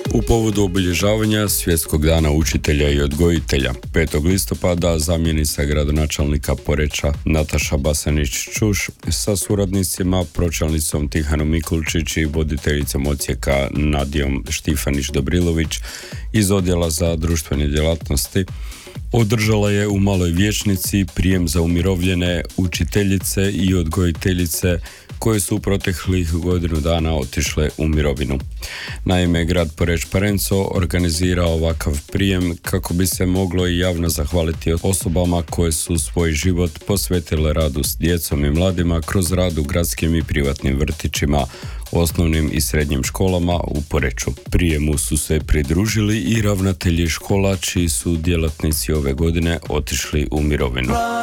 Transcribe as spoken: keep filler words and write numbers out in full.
U povodu obilježavanja Svjetskog dana učitelja i odgojitelja petog listopada zamjenica gradonačelnika Poreča Nataša Basanić-Čuš sa suradnicima, pročelnicom Tihanom Mikulčić i voditeljicom odsjeka Nadijom Štifanić-Dobrilović iz Odjela za društvene djelatnosti održala je u Maloj vijećnici prijem za umirovljene učiteljice i odgojiteljice koje su u proteklih godinu dana otišle u mirovinu. Naime, grad Poreč Parenco organizira ovakav prijem kako bi se moglo i javno zahvaliti osobama koje su svoj život posvetile radu s djecom i mladima kroz rad u gradskim i privatnim vrtićima, osnovnim i srednjim školama u Poreču. Prijemu su se pridružili i ravnatelji škola čiji su djelatnici ove godine otišli u mirovinu.